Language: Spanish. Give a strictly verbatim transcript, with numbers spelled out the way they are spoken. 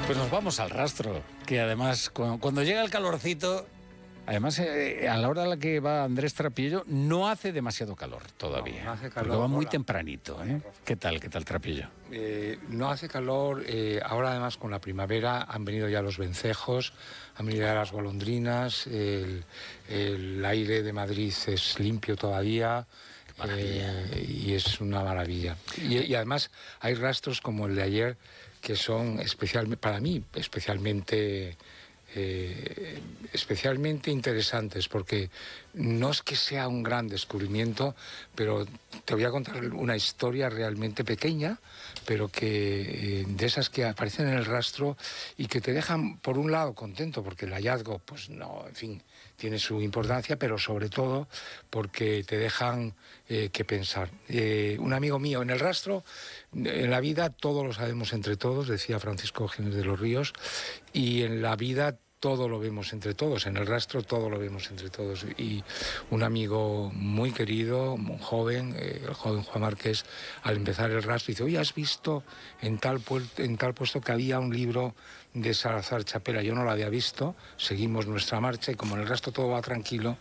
Pues nos vamos al rastro, que además cuando, cuando llega el calorcito, además eh, a la hora a la que va Andrés Trapillo no hace demasiado calor todavía, no, no hace calor, porque va muy hola. tempranito, ¿eh? ¿Qué tal, qué tal Trapillo? Eh, no hace calor, eh, ahora además con la primavera han venido ya los vencejos, han venido ya las golondrinas, el, el aire de Madrid es limpio todavía. Eh, y es una maravilla. Y, y además hay rastros como el de ayer que son especial, para mí especialmente eh, especialmente interesantes, porque no es que sea un gran descubrimiento, pero te voy a contar una historia realmente pequeña, pero que eh, de esas que aparecen en el rastro y que te dejan por un lado contento porque el hallazgo, pues no, en fin, tiene su importancia, pero sobre todo porque te dejan eh, que pensar. Eh, un amigo mío, en el rastro, en la vida todo lo sabemos entre todos, decía Francisco Jiménez de los Ríos, y en la vida todo lo vemos entre todos, en el rastro todo lo vemos entre todos. Y un amigo muy querido, muy joven, eh, el joven Juan Márquez, al empezar el rastro, dice, oye, ¿has visto en tal, en tal puesto que había un libro de Salazar Chapela? Yo no lo había visto, seguimos nuestra marcha y como en el rastro todo va tranquilo,